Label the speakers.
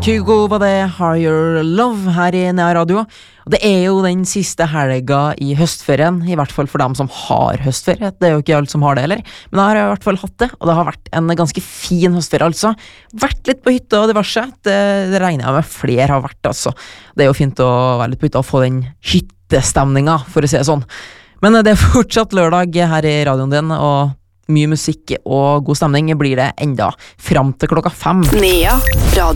Speaker 1: Kygo var det, Higher Love her i Nea Radio. Og det jo den siste helga i høstferien, i hvert fall for dem som har høstferie. Det jo ikke alle som har det heller, men jeg har i hvert fall hatt det, og det har vært en ganske fin høstferie altså. Vært litt på hytta og diverse, det regner jeg med flere har vært altså. Det jo fint å være litt på hytta og få den hyttestemninga, for å si det sånn. Men det fortsatt lørdag her i radioen din, og mye musikk og god stemning blir det enda fram til klokka 5.
Speaker 2: Nea Radio.